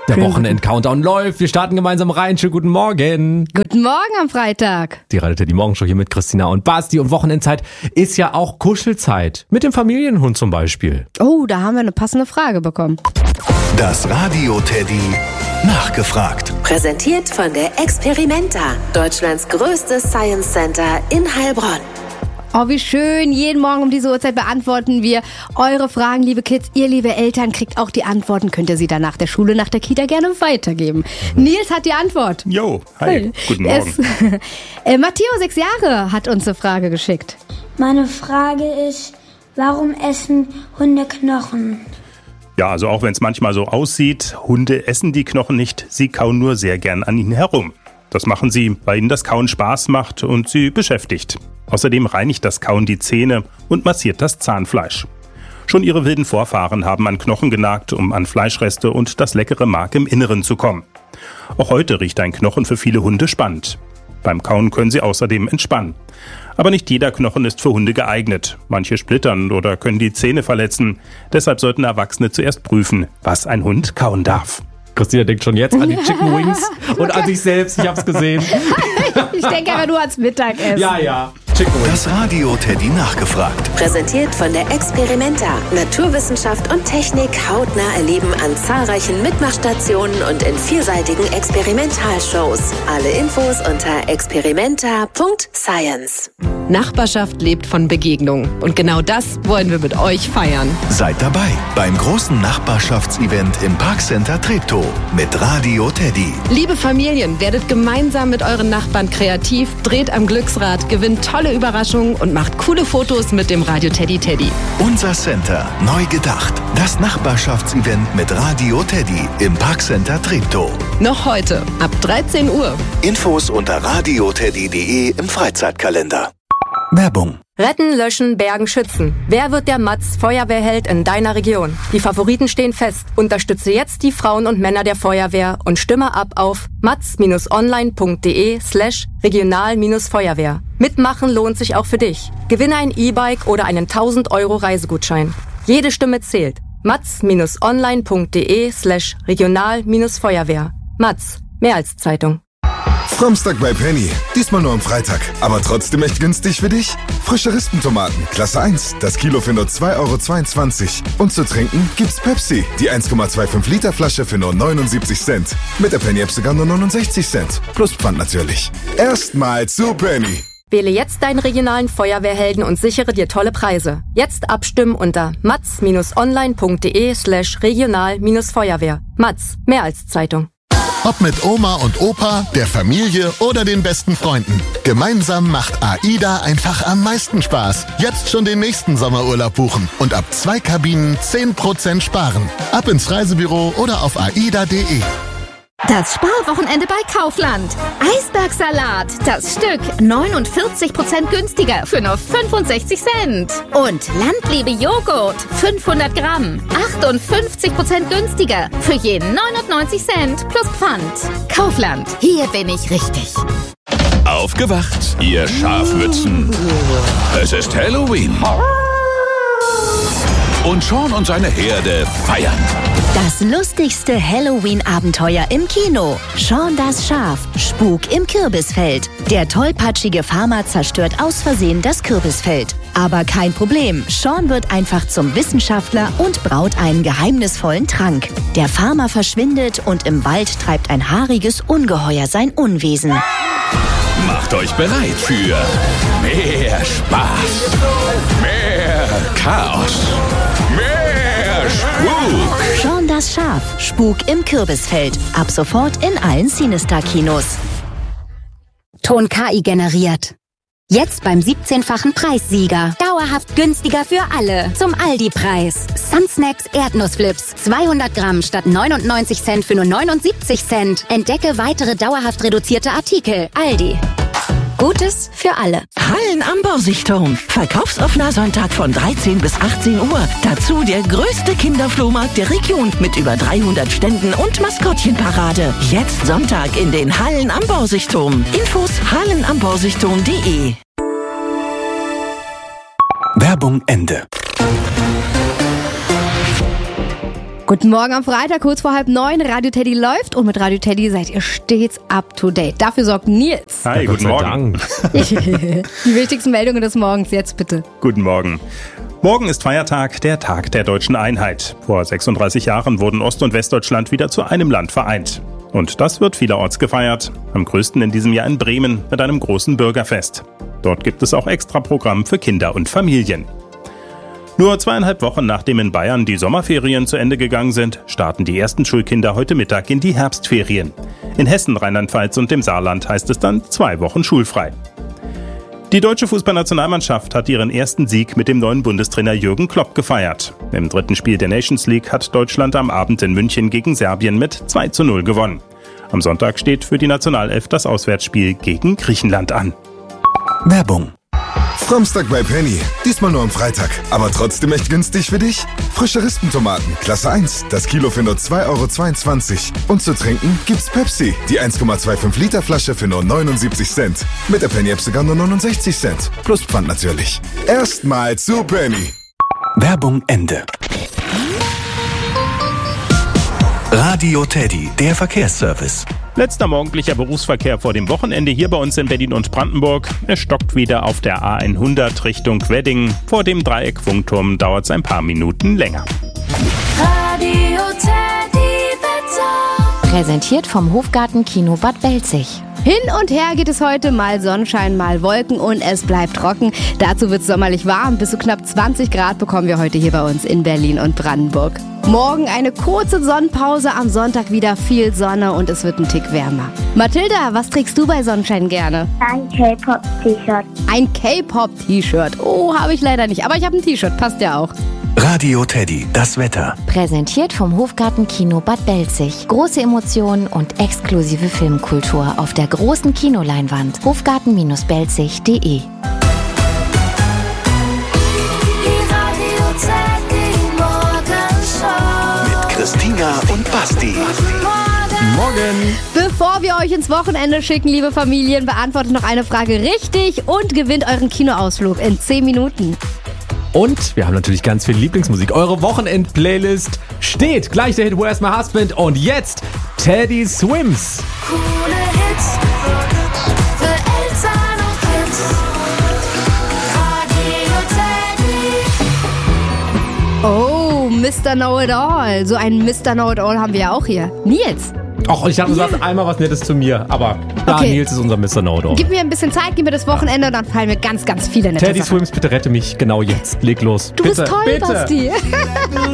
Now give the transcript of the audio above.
Der Wochenend-Countdown läuft. Wir starten gemeinsam rein. Schönen guten Morgen. Guten Morgen am Freitag. Die Radio die Morgenshow hier mit Christina und Basti. Und Wochenendzeit ist ja auch Kuschelzeit. Mit dem Familienhund zum Beispiel. Oh, da haben wir eine passende Frage bekommen. Das Radio Teddy nachgefragt. Präsentiert von der Experimenta, Deutschlands größtes Science Center in Heilbronn. Oh, wie schön. Jeden Morgen um diese Uhrzeit beantworten wir eure Fragen, liebe Kids. Ihr, liebe Eltern, kriegt auch die Antworten. Könnt ihr sie dann nach der Schule, nach der Kita gerne weitergeben. Nils hat die Antwort. Jo, hi. Guten Morgen. Matteo, 6 Jahre, hat uns eine Frage geschickt. Meine Frage ist, warum essen Hunde Knochen? Ja, also auch wenn es manchmal so aussieht, Hunde essen die Knochen nicht, sie kauen nur sehr gern an ihnen herum. Das machen sie, weil ihnen das Kauen Spaß macht und sie beschäftigt. Außerdem reinigt das Kauen die Zähne und massiert das Zahnfleisch. Schon ihre wilden Vorfahren haben an Knochen genagt, um an Fleischreste und das leckere Mark im Inneren zu kommen. Auch heute riecht ein Knochen für viele Hunde spannend. Beim Kauen können sie außerdem entspannen. Aber nicht jeder Knochen ist für Hunde geeignet. Manche splittern oder können die Zähne verletzen. Deshalb sollten Erwachsene zuerst prüfen, was ein Hund kauen darf. Christina denkt schon jetzt an die Chicken Wings und an sich selbst. Ich hab's gesehen. Ich denke aber nur ans Mittagessen. Ja. Chicken Wings. Das Radio Teddy nachgefragt. Präsentiert von der Experimenta, Naturwissenschaft und Technik hautnah erleben an zahlreichen Mitmachstationen und in vielseitigen Experimentalshows. Alle Infos unter experimenta.science. Nachbarschaft lebt von Begegnung. Und genau das wollen wir mit euch feiern. Seid dabei beim großen Nachbarschaftsevent im Parkcenter Treptow mit Radio Teddy. Liebe Familien, werdet gemeinsam mit euren Nachbarn kreativ, dreht am Glücksrad, gewinnt tolle Überraschungen und macht coole Fotos mit dem Radio Teddy Teddy. Unser Center neu gedacht. Das Nachbarschaftsevent mit Radio Teddy im Parkcenter Treptow. Noch heute, ab 13 Uhr. Infos unter radioteddy.de im Freizeitkalender. Werbung. Retten, löschen, bergen, schützen. Wer wird der Matz Feuerwehrheld in deiner Region? Die Favoriten stehen fest. Unterstütze jetzt die Frauen und Männer der Feuerwehr und stimme ab auf matz-online.de/regional-Feuerwehr. Mitmachen lohnt sich auch für dich. Gewinne ein E-Bike oder einen 1.000 € Reisegutschein. Jede Stimme zählt. matz-online.de/regional-Feuerwehr. Matz. Mehr als Zeitung. Samstag bei Penny. Diesmal nur am Freitag. Aber trotzdem echt günstig für dich? Frische Rispentomaten, Klasse 1. Das Kilo für nur 2,22 €. Und zu trinken gibt's Pepsi. Die 1,25 Liter Flasche für nur 79 Cent. Mit der Penny-App sogar nur 69 Cent. Plus Pfand natürlich. Erstmal zu Penny. Wähle jetzt deinen regionalen Feuerwehrhelden und sichere dir tolle Preise. Jetzt abstimmen unter matz-online.de/regional-Feuerwehr. Matz. Mehr als Zeitung. Ob mit Oma und Opa, der Familie oder den besten Freunden. Gemeinsam macht AIDA einfach am meisten Spaß. Jetzt schon den nächsten Sommerurlaub buchen und ab 2 Kabinen 10% sparen. Ab ins Reisebüro oder auf aida.de. Das Sparwochenende bei Kaufland. Eisbergsalat, das Stück 49% günstiger für nur 65 Cent. Und Landliebe Joghurt, 500 Gramm, 58% günstiger für je 99 Cent plus Pfand. Kaufland, hier bin ich richtig. Aufgewacht, ihr Schafmützen. Es ist Halloween. Und Sean und seine Herde feiern. Das lustigste Halloween-Abenteuer im Kino. Sean das Schaf, Spuk im Kürbisfeld. Der tollpatschige Farmer zerstört aus Versehen das Kürbisfeld. Aber kein Problem, Sean wird einfach zum Wissenschaftler und braut einen geheimnisvollen Trank. Der Farmer verschwindet und im Wald treibt ein haariges Ungeheuer sein Unwesen. Macht euch bereit für mehr Spaß, mehr Chaos, mehr Spuk. Sean das Schaf, Spuk im Kürbisfeld. Ab sofort in allen Cinestar-Kinos. Ton KI generiert. Jetzt beim 17-fachen Preissieger. Dauerhaft günstiger für alle. Zum Aldi-Preis. Sunsnacks Erdnussflips. 200 Gramm statt 99 Cent für nur 79 Cent. Entdecke weitere dauerhaft reduzierte Artikel. Aldi. Gutes für alle. Hallen am Borsigturm. Verkaufsoffener Sonntag von 13 bis 18 Uhr. Dazu der größte Kinderflohmarkt der Region mit über 300 Ständen und Maskottchenparade. Jetzt Sonntag in den Hallen am Borsigturm. Infos hallenamborsigturm.de. Werbung Ende. Guten Morgen am Freitag, kurz vor 8:30. Radio Teddy läuft und mit Radio Teddy seid ihr stets up to date. Dafür sorgt Nils. Hi, guten Morgen. Die wichtigsten Meldungen des Morgens jetzt bitte. Guten Morgen. Morgen ist Feiertag, der Tag der deutschen Einheit. Vor 36 Jahren wurden Ost- und Westdeutschland wieder zu einem Land vereint. Und das wird vielerorts gefeiert. Am größten in diesem Jahr in Bremen mit einem großen Bürgerfest. Dort gibt es auch Extraprogramm für Kinder und Familien. Nur 2,5 Wochen nachdem in Bayern die Sommerferien zu Ende gegangen sind, starten die ersten Schulkinder heute Mittag in die Herbstferien. In Hessen, Rheinland-Pfalz und dem Saarland heißt es dann 2 Wochen schulfrei. Die deutsche Fußballnationalmannschaft hat ihren ersten Sieg mit dem neuen Bundestrainer Jürgen Klopp gefeiert. Im 3. Spiel der Nations League hat Deutschland am Abend in München gegen Serbien mit 2:0 gewonnen. Am Sonntag steht für die Nationalelf das Auswärtsspiel gegen Griechenland an. Werbung. Samstag bei Penny. Diesmal nur am Freitag. Aber trotzdem echt günstig für dich? Frische Rispentomaten, Klasse 1. Das Kilo für nur 2,22 €. Und zu trinken gibt's Pepsi. Die 1,25 Liter Flasche für nur 79 Cent. Mit der Penny-App sogar nur 69 Cent. Plus Pfand natürlich. Erstmal zu Penny. Werbung Ende. Radio Teddy, der Verkehrsservice. Letzter morgendlicher Berufsverkehr vor dem Wochenende hier bei uns in Berlin und Brandenburg. Es stockt wieder auf der A100 Richtung Wedding. Vor dem Dreieck Funkturm dauert es ein paar Minuten länger. Radio Teddy Wetter. Präsentiert vom Hofgarten Kino Bad Belzig. Hin und her geht es heute, mal Sonnenschein, mal Wolken und es bleibt trocken. Dazu wird es sommerlich warm, bis zu knapp 20 Grad bekommen wir heute hier bei uns in Berlin und Brandenburg. Morgen eine kurze Sonnenpause, am Sonntag wieder viel Sonne und es wird ein Tick wärmer. Mathilda, was trägst du bei Sonnenschein gerne? Ein K-Pop-T-Shirt. Ein K-Pop-T-Shirt. Oh, habe ich leider nicht, aber ich habe ein T-Shirt, passt ja auch. Radio Teddy, das Wetter. Präsentiert vom Hofgarten Kino Bad Belzig. Große Emotionen und exklusive Filmkultur auf der großen Kinoleinwand. Hofgarten-belzig.de. Christina und Basti. Morgen. Bevor wir euch ins Wochenende schicken, liebe Familien, beantwortet noch eine Frage richtig und gewinnt euren Kinoausflug in 10 Minuten. Und wir haben natürlich ganz viel Lieblingsmusik. Eure Wochenend-Playlist steht. Gleich der Hit Where's My Husband und jetzt Teddy Swims. Coole Hits für Eltern und Kids. Radio Teddy. Oh, Mr. Know-It-All. So einen Mr. Know-It-All haben wir ja auch hier. Nils. Ach, ich dachte, du sagst einmal was Nettes zu mir. Aber klar, okay. Nils ist unser Mr. Know-It-All. Gib mir ein bisschen Zeit, gib mir das Wochenende und dann fallen mir ganz, ganz viele nette Teddy Sachen. Swims, bitte rette mich genau jetzt. Leg los. Du bitte, bist toll, bitte. Basti.